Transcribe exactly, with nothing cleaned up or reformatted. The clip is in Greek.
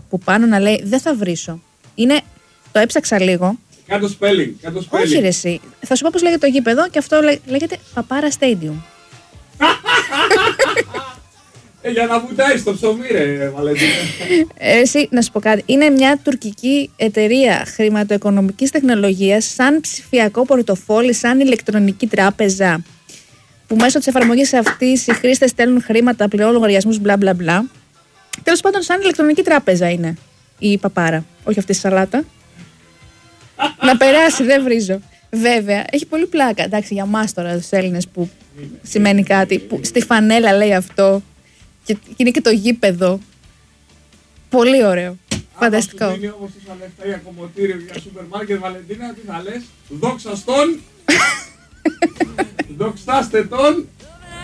που πάνω να λέει δεν θα βρίσω. Είναι, το έψαξα λίγο. Κάτω spelling, κάτω spelling. Όχι ρε εσύ. Θα σου πω πώς λέγεται το γήπεδο και αυτό λέ, λέγεται Παπάρα Stadium. ε, για να βουτάει στο ψωμί ρε Βαλεντίνα. ε, εσύ, να σου πω κάτι. Είναι μια τουρκική εταιρεία χρηματοοικονομικής τεχνολογίας σαν ψηφιακό πορτοφόλι, σαν ηλεκτρονική τράπεζα. Που μέσω της εφαρμογής αυτής οι χρήστες στέλνουν χρήματα, πληρώνουν λογαριασμούς, μπλα μπλα μπλα. Τέλος πάντων, σαν ηλεκτρονική τράπεζα είναι η Παπάρα. Όχι αυτή η σαλάτα. Να περάσει, δεν βρίζω. Βέβαια, έχει πολύ πλάκα. Εντάξει, για εμάς τώρα, τους Έλληνες που είναι, σημαίνει είναι, κάτι. Είναι, που είναι. Στη φανέλα λέει αυτό. Και είναι και το γήπεδο. Πολύ ωραίο. Φανταστικό. Αν σου δίνει όμως τόσα λεφτά για κομμωτήριο για σούπερ μάρκετ, Βαλεντίνα, τι θα λες? Δόξα στον. Δοξάστε τον.